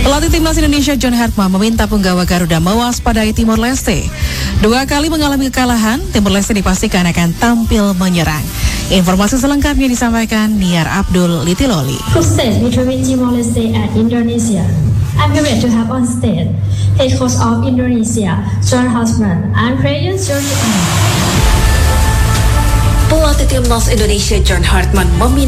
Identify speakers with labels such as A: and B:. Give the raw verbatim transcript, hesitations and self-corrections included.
A: Pelatih Timnas Indonesia John Hartman meminta penggawa Garuda mewaspadai Timor Leste. Dua kali mengalami kekalahan, Timor Leste dipastikan akan tampil menyerang. Informasi selengkapnya disampaikan Niar Abdul Litiloli.
B: Group stage between Timor Leste and Indonesia. I'm privileged to have on stage head coach of Indonesia, John Hartman, and players Johnny.
C: Pelatih Timnas Indonesia John Hartman meminta